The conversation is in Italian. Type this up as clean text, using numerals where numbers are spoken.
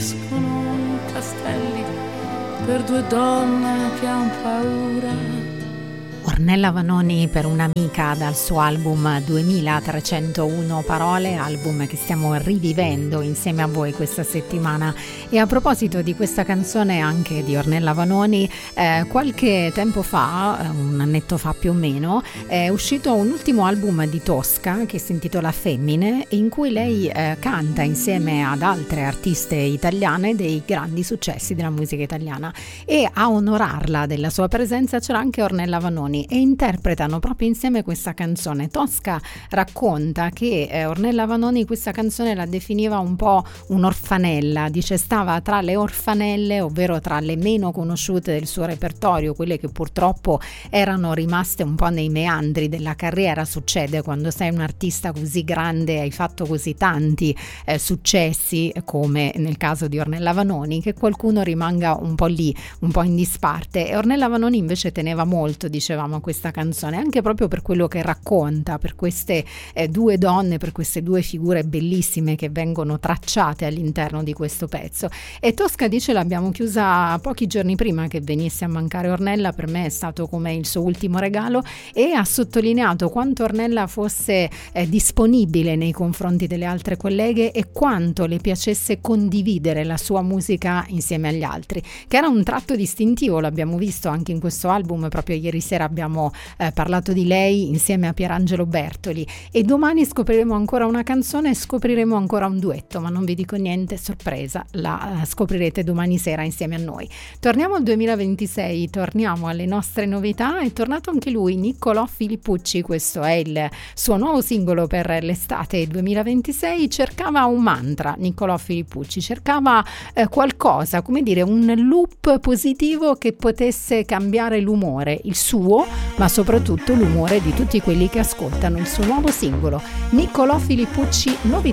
costruiscono castelli per due donne che han paura. Ornella Vanoni per un'amica dal suo album 2301 Parole, album che stiamo rivivendo insieme a voi questa settimana. E a proposito di questa canzone anche di Ornella Vanoni, qualche tempo fa, un annetto fa più o meno, è uscito un ultimo album di Tosca che si intitola Femmine, in cui lei canta insieme ad altre artiste italiane dei grandi successi della musica italiana, e a onorarla della sua presenza c'era anche Ornella Vanoni e interpretano proprio insieme questa canzone. Tosca racconta che Ornella Vanoni questa canzone la definiva un po' un'orfanella, dice stava tra le orfanelle, ovvero tra le meno conosciute del suo repertorio, quelle che purtroppo erano rimaste un po' nei meandri della carriera. Succede quando sei un artista così grande, hai fatto così tanti successi, come nel caso di Ornella Vanoni, che qualcuno rimanga un po' lì, un po' in disparte. E Ornella Vanoni invece teneva molto, dicevamo, a questa canzone, anche proprio per quello che racconta, per queste due donne, per queste due figure bellissime che vengono tracciate all'interno di questo pezzo. E Tosca dice l'abbiamo chiusa pochi giorni prima che venisse a mancare Ornella, per me è stato come il suo ultimo regalo, e ha sottolineato quanto Ornella fosse disponibile nei confronti delle altre colleghe e quanto le piacesse condividere la sua musica insieme agli altri, che era un tratto distintivo. L'abbiamo visto anche in questo album. Proprio ieri sera abbiamo parlato di lei insieme a Pierangelo Bertoli, e domani scopriremo ancora una canzone e scopriremo ancora un duetto, ma non vi dico niente, sorpresa, la scoprirete domani sera insieme a noi. Torniamo al 2026, torniamo alle nostre novità. È tornato anche lui, Niccolò Filippucci, questo è il suo nuovo singolo per l'estate 2026. Cercava un mantra, Niccolò Filippucci cercava qualcosa, come dire, un loop positivo che potesse cambiare l'umore, il suo, ma soprattutto l'umore di tutti quelli che ascoltano il suo nuovo singolo. Niccolò Filippucci, novità.